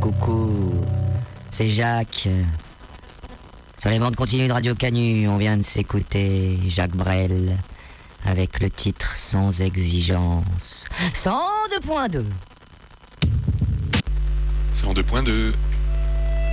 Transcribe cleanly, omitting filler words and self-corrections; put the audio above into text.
Coucou, c'est Jacques. Sur les bandes continues de Radio Canu, on vient de s'écouter Jacques Brel avec le titre Sans exigence. 102.2. 102.2.